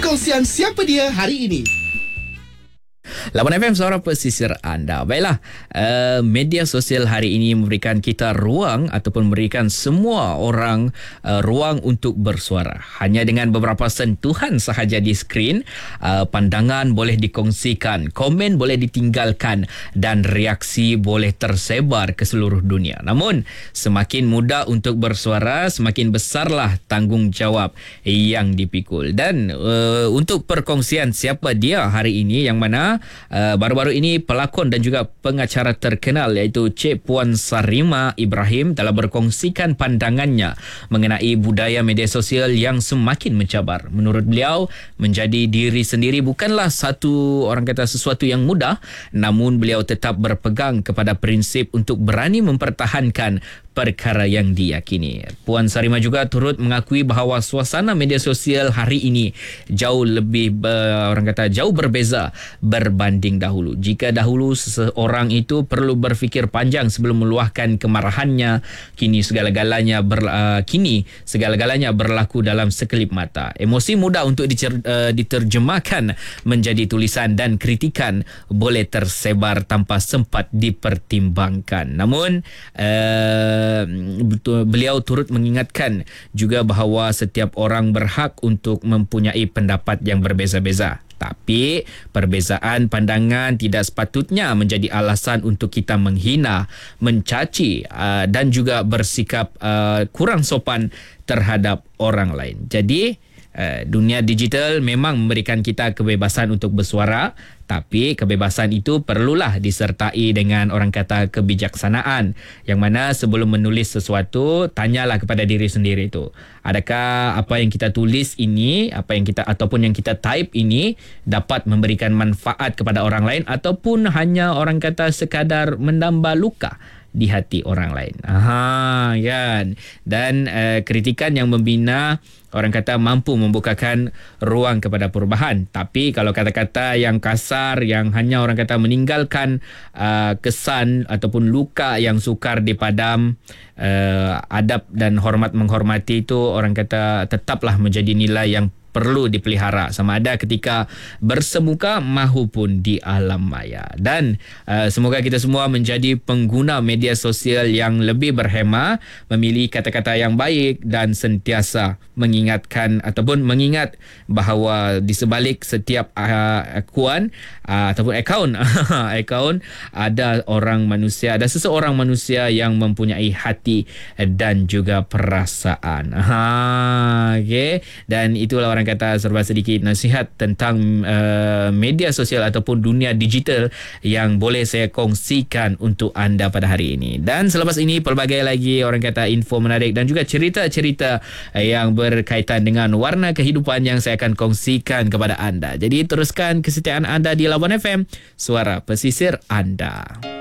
Perkongsian siapa dia hari ini. Lawan FM, suara pesisir anda. Baiklah, media sosial hari ini memberikan kita ruang ataupun memberikan semua orang ruang untuk bersuara. Hanya dengan beberapa sentuhan sahaja di skrin, pandangan boleh dikongsikan, komen boleh ditinggalkan dan reaksi boleh tersebar ke seluruh dunia. Namun, semakin mudah untuk bersuara, semakin besarlah tanggungjawab yang dipikul. Dan untuk perkongsian siapa dia hari ini, yang mana baru-baru ini pelakon dan juga pengacara terkenal iaitu Cik Puan Sarima Ibrahim telah berkongsikan pandangannya mengenai budaya media sosial yang semakin mencabar. Menurut beliau, menjadi diri sendiri bukanlah sesuatu yang mudah, namun beliau tetap berpegang kepada prinsip untuk berani mempertahankan perkara yang diyakini. Puan Sarima juga turut mengakui bahawa suasana media sosial hari ini jauh berbeza berbanding dahulu. Jika dahulu seseorang itu perlu berfikir panjang sebelum meluahkan kemarahannya, kini segala-galanya berlaku dalam sekelip mata. Emosi mudah untuk diterjemahkan menjadi tulisan dan kritikan boleh tersebar tanpa sempat dipertimbangkan. Namun beliau turut mengingatkan juga bahawa setiap orang berhak untuk mempunyai pendapat yang berbeza-beza. Tapi perbezaan pandangan tidak sepatutnya menjadi alasan untuk kita menghina, mencaci dan juga bersikap kurang sopan terhadap orang lain. Jadi dunia digital memang memberikan kita kebebasan untuk bersuara, tapi kebebasan itu perlulah disertai dengan orang kata kebijaksanaan, yang mana sebelum menulis sesuatu, tanyalah kepada diri sendiri itu, adakah apa yang kita tulis ini, ataupun yang kita type ini dapat memberikan manfaat kepada orang lain ataupun hanya orang kata sekadar menambah luka di hati orang lain. Kan. Dan kritikan yang membina, orang kata mampu membukakan ruang kepada perubahan. Tapi kalau kata-kata yang kasar, yang hanya orang kata meninggalkan kesan ataupun luka yang sukar dipadam, adab dan hormat menghormati itu orang kata tetaplah menjadi nilai yang perlu dipelihara, sama ada ketika bersemuka mahupun di alam maya. Dan semoga kita semua menjadi pengguna media sosial yang lebih berhema, memilih kata-kata yang baik dan sentiasa mengingat bahawa di sebalik setiap akaun ataupun akaun ada seseorang manusia yang mempunyai hati dan juga perasaan. Okay. Dan itulah orang kata serba sedikit nasihat tentang media sosial ataupun dunia digital yang boleh saya kongsikan untuk anda pada hari ini. Dan selepas ini pelbagai lagi orang kata info menarik dan juga cerita-cerita yang berkaitan dengan warna kehidupan yang saya akan kongsikan kepada anda. Jadi teruskan kesetiaan anda di Lawan FM, suara pesisir anda.